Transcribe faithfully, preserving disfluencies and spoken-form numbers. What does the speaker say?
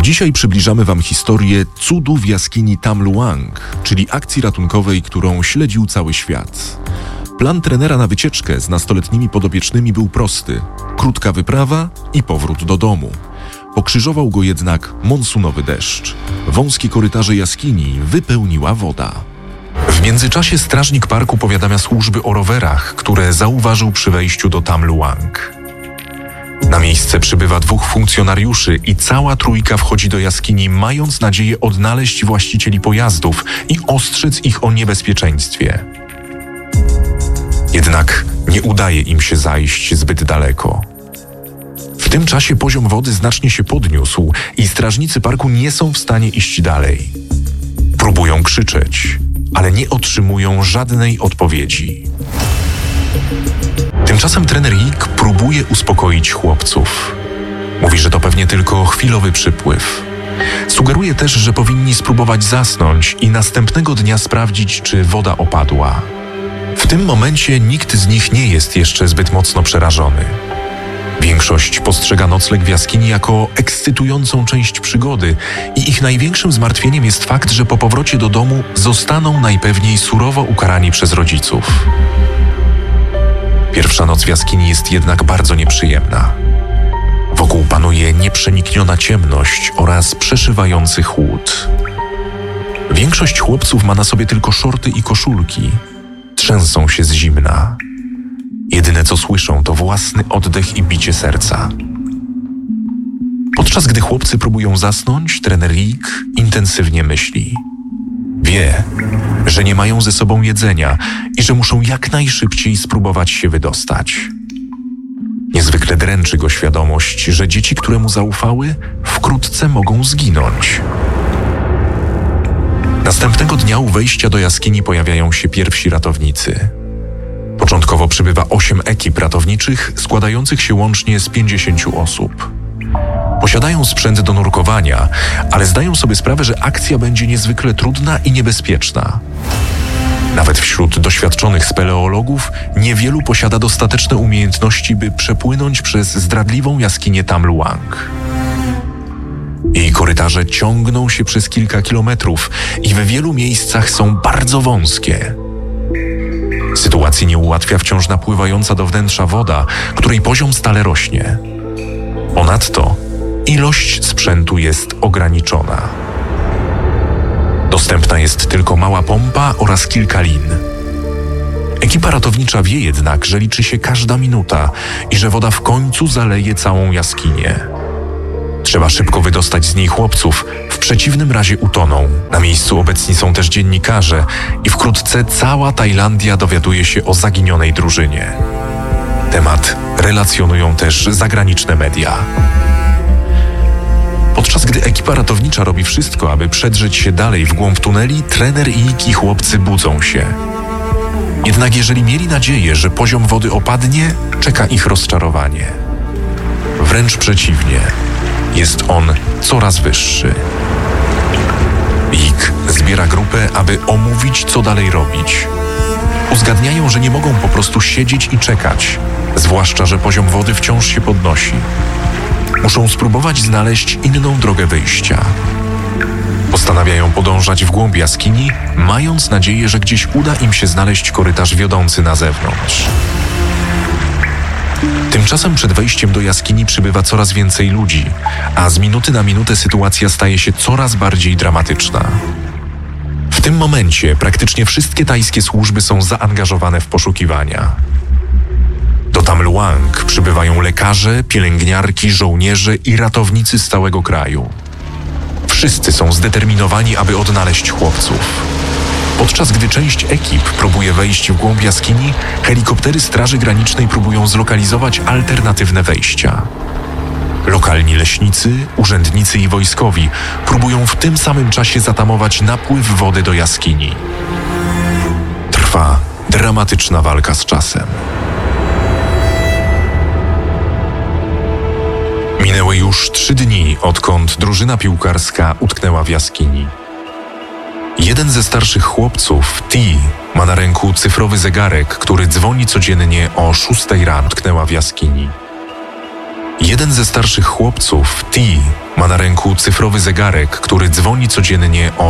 Dzisiaj przybliżamy Wam historię cudu w jaskini Tham Luang, czyli akcji ratunkowej, którą śledził cały świat. Plan trenera na wycieczkę z nastoletnimi podopiecznymi był prosty. Krótka wyprawa i powrót do domu. Pokrzyżował go jednak monsunowy deszcz. Wąskie korytarze jaskini wypełniła woda. W międzyczasie strażnik parku powiadamia służby o rowerach, które zauważył przy wejściu do Tham Luang. Na miejsce przybywa dwóch funkcjonariuszy i cała trójka wchodzi do jaskini, mając nadzieję odnaleźć właścicieli pojazdów i ostrzec ich o niebezpieczeństwie. Jednak nie udaje im się zajść zbyt daleko. W tym czasie poziom wody znacznie się podniósł i strażnicy parku nie są w stanie iść dalej. Próbują krzyczeć, ale nie otrzymują żadnej odpowiedzi. Tymczasem trener Yik próbuje uspokoić chłopców. Mówi, że to pewnie tylko chwilowy przypływ. Sugeruje też, że powinni spróbować zasnąć i następnego dnia sprawdzić, czy woda opadła. W tym momencie nikt z nich nie jest jeszcze zbyt mocno przerażony. Większość postrzega nocleg w jaskini jako ekscytującą część przygody i ich największym zmartwieniem jest fakt, że po powrocie do domu zostaną najpewniej surowo ukarani przez rodziców. Pierwsza noc w jaskini jest jednak bardzo nieprzyjemna. Wokół panuje nieprzenikniona ciemność oraz przeszywający chłód. Większość chłopców ma na sobie tylko szorty i koszulki. Trzęsą się z zimna. Jedyne co słyszą to własny oddech i bicie serca. Podczas gdy chłopcy próbują zasnąć, trener Yik intensywnie myśli. Wie, że nie mają ze sobą jedzenia i że muszą jak najszybciej spróbować się wydostać. Niezwykle dręczy go świadomość, że dzieci, które mu zaufały, wkrótce mogą zginąć. Następnego dnia u wejścia do jaskini pojawiają się pierwsi ratownicy. Początkowo przybywa osiem ekip ratowniczych składających się łącznie z pięćdziesięciu osób. Posiadają sprzęt do nurkowania, ale zdają sobie sprawę, że akcja będzie niezwykle trudna i niebezpieczna. Nawet wśród doświadczonych speleologów niewielu posiada dostateczne umiejętności, by przepłynąć przez zdradliwą jaskinię Tham Luang. Jej korytarze ciągną się przez kilka kilometrów i w wielu miejscach są bardzo wąskie. Sytuacji nie ułatwia wciąż napływająca do wnętrza woda, której poziom stale rośnie. Ponadto ilość sprzętu jest ograniczona. Dostępna jest tylko mała pompa oraz kilka lin. Ekipa ratownicza wie jednak, że liczy się każda minuta i że woda w końcu zaleje całą jaskinię. Trzeba szybko wydostać z niej chłopców, w przeciwnym razie utoną. Na miejscu obecni są też dziennikarze i wkrótce cała Tajlandia dowiaduje się o zaginionej drużynie. Temat relacjonują też zagraniczne media. Podczas gdy ekipa ratownicza robi wszystko, aby przedrzeć się dalej w głąb tuneli, trener Yik i chłopcy budzą się. Jednak jeżeli mieli nadzieję, że poziom wody opadnie, czeka ich rozczarowanie. Wręcz przeciwnie, jest on coraz wyższy. Yik zbiera grupę, aby omówić, co dalej robić. Uzgadniają, że nie mogą po prostu siedzieć i czekać, zwłaszcza że poziom wody wciąż się podnosi. Muszą spróbować znaleźć inną drogę wyjścia. Postanawiają podążać w głąb jaskini, mając nadzieję, że gdzieś uda im się znaleźć korytarz wiodący na zewnątrz. Tymczasem przed wejściem do jaskini przybywa coraz więcej ludzi, a z minuty na minutę sytuacja staje się coraz bardziej dramatyczna. W tym momencie praktycznie wszystkie tajskie służby są zaangażowane w poszukiwania. Do Tham Luang przybywają lekarze, pielęgniarki, żołnierze i ratownicy z całego kraju. Wszyscy są zdeterminowani, aby odnaleźć chłopców. Podczas gdy część ekip próbuje wejść w głąb jaskini, helikoptery Straży Granicznej próbują zlokalizować alternatywne wejścia. Lokalni leśnicy, urzędnicy i wojskowi próbują w tym samym czasie zatamować napływ wody do jaskini. Trwa dramatyczna walka z czasem. Minęły już trzy dni, odkąd drużyna piłkarska utknęła w jaskini. Jeden ze starszych chłopców, T, ma na ręku cyfrowy zegarek, który dzwoni codziennie o szóstej rano. Utknęła w jaskini. Jeden ze starszych chłopców, T, Ma na ręku cyfrowy zegarek, który dzwoni codziennie o